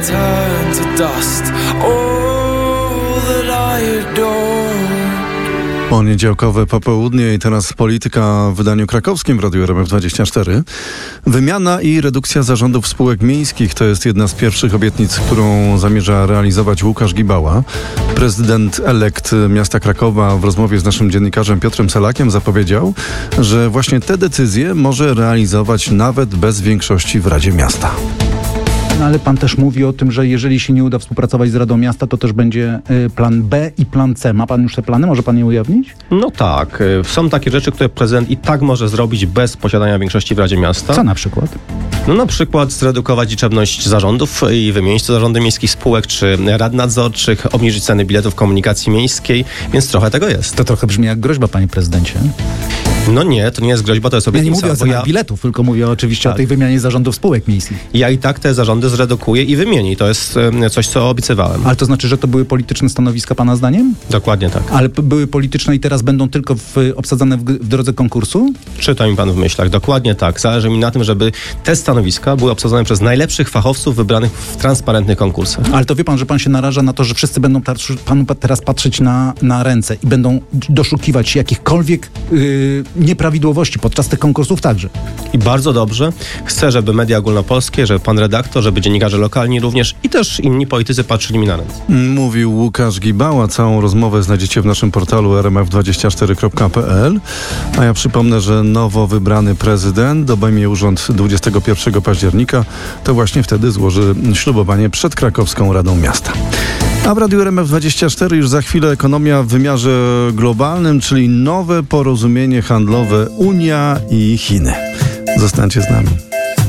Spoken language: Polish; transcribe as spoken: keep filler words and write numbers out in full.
turn to dust. All that I adore. Poniedziałkowe popołudnie i teraz polityka w wydaniu krakowskim w Radiu R M F dwadzieścia cztery. Wymiana i redukcja zarządów spółek miejskich to jest jedna z pierwszych obietnic, którą zamierza realizować Łukasz Gibała. Prezydent elekt miasta Krakowa w rozmowie z naszym dziennikarzem Piotrem Salakiem zapowiedział, że właśnie te decyzje może realizować nawet bez większości w Radzie Miasta. No ale pan też mówi o tym, że jeżeli się nie uda współpracować z Radą Miasta, to też będzie y, plan B i plan C. Ma pan już te plany? Może pan je ujawnić? No tak. Są takie rzeczy, które prezydent i tak może zrobić bez posiadania większości w Radzie Miasta. Co na przykład? No na przykład zredukować liczebność zarządów i wymienić to zarządy miejskich spółek czy rad nadzorczych, obniżyć ceny biletów komunikacji miejskiej, więc trochę tego jest. To trochę brzmi jak groźba, panie prezydencie. No nie, to nie jest groźba, to jest Ja obietnica. nie mówię o cenach ja... biletów, tylko mówię oczywiście Tak. o tej wymianie zarządów spółek miejskich. Ja i tak te zarządy zredukuję i wymienię. To jest e, coś, co obiecywałem. Ale to znaczy, że to były polityczne stanowiska pana zdaniem? Dokładnie tak. Ale p- były polityczne i teraz będą tylko w, obsadzane w, g- w drodze konkursu? Czyta mi pan w myślach. Dokładnie tak. Zależy mi na tym, żeby te stanowiska były obsadzone przez najlepszych fachowców wybranych w transparentnych konkursach. Ale to wie pan, że pan się naraża na to, że wszyscy będą tar- panu pa- teraz patrzeć na, na ręce i będą doszukiwać się jakichkolwiek yy, nieprawidłowości podczas tych konkursów także. I bardzo dobrze. Chcę, żeby media ogólnopolskie, żeby pan redaktor, żeby dziennikarze lokalni również i też inni politycy patrzyli mi na ręce. Mówił Łukasz Gibała. Całą rozmowę znajdziecie w naszym portalu r m f dwadzieścia cztery kropka p l. A ja przypomnę, że nowo wybrany prezydent obejmie urząd dwudziestego pierwszego października. To właśnie wtedy złoży ślubowanie przed Krakowską Radą Miasta. A w Radiu R M F dwadzieścia cztery już za chwilę ekonomia w wymiarze globalnym, czyli nowe porozumienie handlowe Unia i Chiny. Zostańcie z nami.